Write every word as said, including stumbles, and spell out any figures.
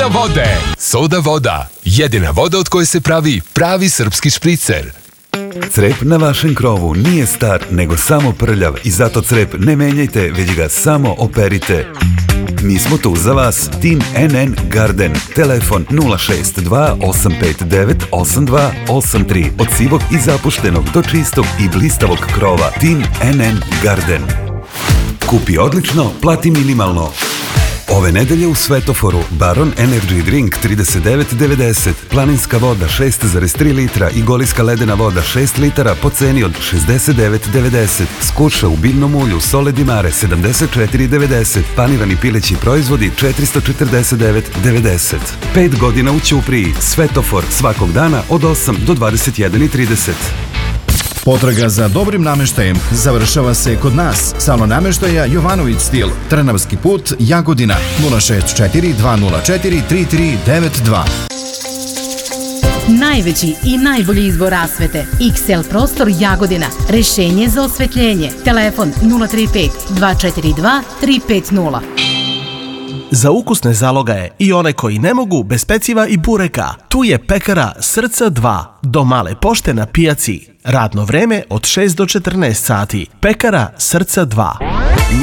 Soda vode. Soda voda. Jedina voda od koje se pravi pravi srpski špricer. Crep na vašem krovu nije star, nego samo prljav i zato crep ne menjajte, već ga samo operite. Mi smo tu za vas, Tim N N Garden. Telefon nula šest dva osam pet devet osam dva osam tri. Od sivog i zapuštenog do čistog i blistavog krova. Tim N N Garden. Kupi odlično, plati minimalno. Ove nedelje u Svetoforu Baron Energy Drink trideset devet devedeset, planinska voda šest zarez tri litra i golijska ledena voda šest litara po ceni od šezdeset devet devedeset. Skuša u biljnom ulju Sole di Mare sedamdeset četiri devedeset, panirani pileći proizvodi četiristo četrdeset devet devedeset. Pet godina u Ćupriji, Svetofor svakog dana od osam do dvadeset jedan trideset. Potraga za dobrim nameštajem završava se kod nas. Salon nameštaja Jovanović stil, Trnavski put, Jagodina, nula šest četiri dva nula četiri tri tri devet dva. Najveći i najbolji izbor rasvete. X L prostor Jagodina. Rešenje za osvetljenje. Telefon nula tri pet dva četiri dva tri pet nula. Za ukusne zalogaje i one koji ne mogu bez peciva i bureka, tu je pekara Srca dva, do Male pošte na pijaci. Radno vreme od šest do četrnaest sati. Pekara Srca dva.